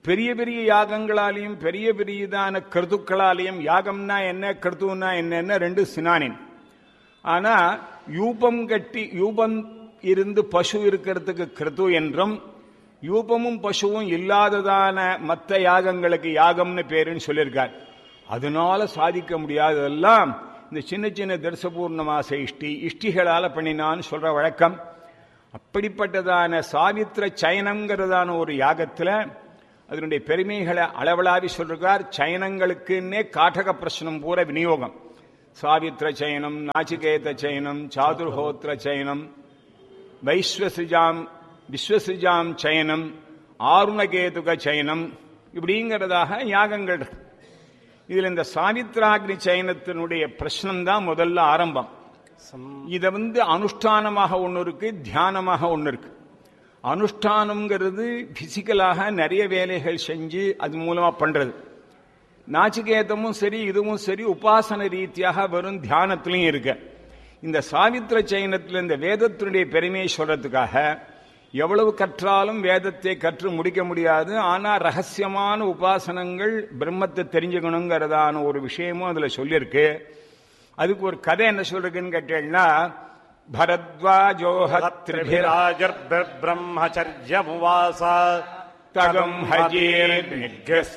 பெரிய பெரிய யாகங்களாலையும் பெரிய பெரியதான கருத்துக்களாலையும், யாகம்னா என்ன கருத்துன்னா என்னன்னா ரெண்டு சினானின். ஆனா யூபம் இருந்து பசு இருக்கிறதுக்கு கிருத்து என்றும், யூபமும் பசுவும் இல்லாததான மற்ற யாகங்களுக்கு யாகம்னு பேருன்னு சொல்லியிருக்கார். அதனால சாதிக்க முடியாததெல்லாம் இந்த சின்ன சின்ன தர்சபூர்ணமாச இஷ்டிகளால பண்ணினான்னு சொல்ற வழக்கம். அப்படிப்பட்டதான சாவித்திர சயனம்ங்கிறதான ஒரு யாகத்துல அதனுடைய பெருமைகளை அளவலாவி சொல்றார். சயனங்களுக்குன்னே காட்டக பிரச்சனம் பூர விநியோகம். சாவித்திர சயனம், நாச்சிகேத சயனம், சாதுர்ஹோத்திர சயனம், விஸ்வசிஜாம் சயனம், ஆருணகேதுக சயனம், இப்படிங்கிறதாக யாகங்கள். இதுல இந்த சாவித்ராக்னி சயனத்தினுடைய பிரச்சனம் தான் முதல்ல ஆரம்பம். இத அனுஷ்டானமாக ஒன்னு இருக்கு, தியானமாக ஒன்னு இருக்கு. அனுஷ்டானம்ங்கிறது பிசிக்கலாக நிறைய வேலைகள் செஞ்சு அது மூலமா பண்றது. நாச்சிகேதமும் சரி இதுவும் சரி உபாசன ரீதியாக வெறும் தியானத்திலையும் இருக்கு. இந்த சாவித்திர சயனத்தில் இந்த வேதத்தினுடைய பெருமையை சொல்றதுக்காக எவ்வளவு கற்றாலும் வேதத்தை கற்று முடிக்க முடியாது. ஆனா ரகசியமான உபாசனங்கள் பிரம்மத்தை தெரிஞ்சுக்கணுங்கிறதான ஒரு விஷயமும் அதுல சொல்லியிருக்கு. அதுக்கு ஒரு கதை என்ன சொல்றதுன்னு கேட்டீங்கன்னா, பரத்வாஜோஹத்ரிபிராஜர் பிரம்மச்சர்யமுவாச தகம் ஹஜீர்